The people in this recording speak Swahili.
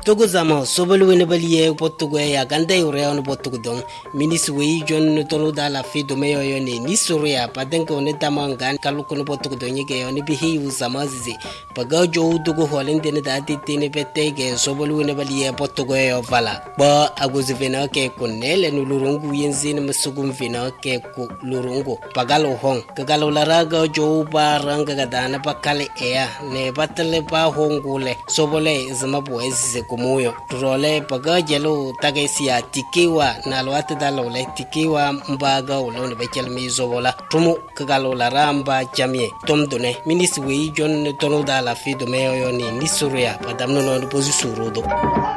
Togo zama sobolu wene baliye potugo ya ganda yure on potugo don minis wei jon tonu da la fi do meyo yone ni soria padenko ne tamangan kaluko no potugo don yege yone bihi uzama zizi paga jo dugo holende ne da titine petege sobolu wene baliye potugo yo vala ba aguzivena ke kunele no lurungu yenzine masugum vina ke ku lurungu pagalo hong kagalo laraga jo baranga gadana pakale ea ne batale pa hongule sobole zama boezi kumuyo role paga jelo tagesia tikiwa na lwata dalole tikiwa mbaga ulone bekel mizobola tumu kagalo laramba jamie tomdone minis wei jon tono dala fi do meyo ni nisuria padamno no pozisurudo